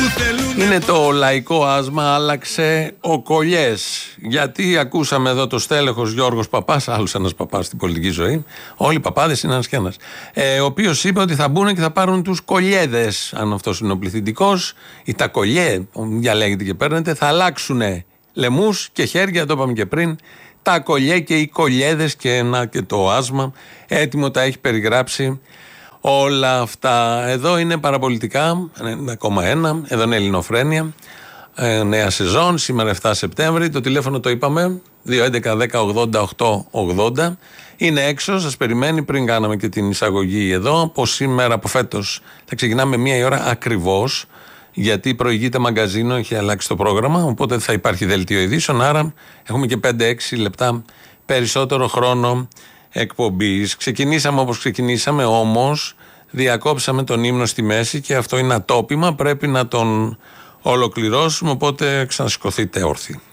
Είναι το λαϊκό άσμα, άλλαξε ο Κολλιές. Γιατί ακούσαμε εδώ το στέλεχος Γιώργος Παπάς, άλλος ένας παπάς στην πολιτική ζωή, όλοι οι παπάδες είναι ένας και ένας, ο οποίος είπε ότι θα μπουν και θα πάρουν τους κολλιέδες, αν αυτός είναι ο πληθυντικός, ή τα κολλιέ, διαλέγεται και παίρνετε, θα αλλάξουν λαιμούς και χέρια, το είπαμε και πριν, τα κολλιέ και οι κολλιέδες, και να και το άσμα έτοιμο τα έχει περιγράψει. Όλα αυτά. Εδώ είναι παραπολιτικά 1,1. Εδώ είναι Ελληνοφρένεια. Νέα σεζόν. Σήμερα 7 Σεπτέμβρη. Το τηλέφωνο το είπαμε. 2.11.10.80.880. Είναι έξω. Σας περιμένει. Πριν κάναμε και την εισαγωγή εδώ. Από σήμερα, από φέτος, θα ξεκινάμε 1 η ώρα ακριβώς. Γιατί προηγείται μαγκαζίνο. Έχει αλλάξει το πρόγραμμα. Οπότε θα υπάρχει δελτίο ειδήσεων. Άρα έχουμε και 5-6 λεπτά περισσότερο χρόνο εκπομπής. Ξεκινήσαμε όπως ξεκινήσαμε, όμως διακόψαμε τον ύμνο στη μέση και αυτό είναι ατόπιμα, πρέπει να τον ολοκληρώσουμε, οπότε ξανασηκωθείτε όρθιοι.